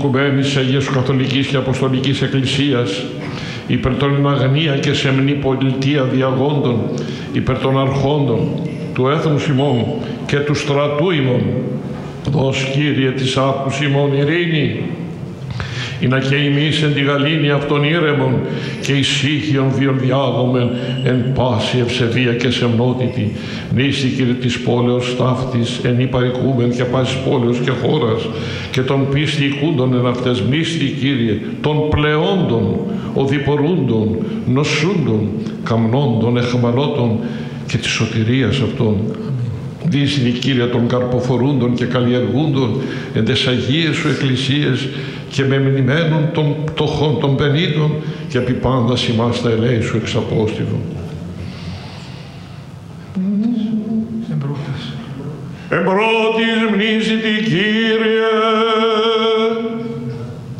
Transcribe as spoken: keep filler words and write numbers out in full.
οικουμένης Αγίας Καθολικής και Αποστολικής Εκκλησίας, υπέρ των αγνία και σεμνή πολιτεία διαγόντων, υπέρ των αρχόντων του έθνους ημών και του στρατού ημών, δώσ' Κύριε της άπους ημών ειρήνη, είναι και εμείς εν τη γαλήνη αυτών ήρεμων και ησύχιον βίον διάγομεν εν πάση ευσεβία και σεμνότητη. Νήστη Κύριε της πόλεως ταύτης εν υπαρικούμεν και πάσης πόλεως και χώρας και των πίστη οικούντων εν αυτές. Μνήστη Κύριε των πλεόντων, οδηπορούντων, νοσούντων, καμνόντων, εχμαλώτων και της σωτηρίας αυτών. Δίσνη Κύριε των καρποφορούντων και καλλιεργούντων εν τες Αγίες Σου Εκκλησίες και με μνημένων των πτωχών των πενήτων και επί πάντας ημάς τα ελέη Σου εξαπόστηλον. Εμπρότης μνήσιτη Κύριε,